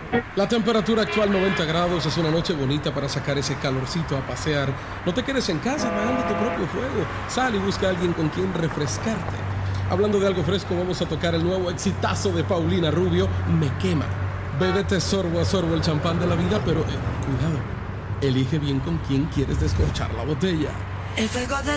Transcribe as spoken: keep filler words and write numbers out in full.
La temperatura actual noventa grados, es una noche bonita para sacar ese calorcito a pasear. No te quedes en casa apagando tu propio fuego. Sal y busca a alguien con quien refrescarte. Hablando de algo fresco, vamos a tocar el nuevo exitazo de Paulina Rubio, Me Quema. Bébete sorbo a sorbo el champán de la vida, pero eh, cuidado, elige bien con quién quieres descorchar la botella. El fuego de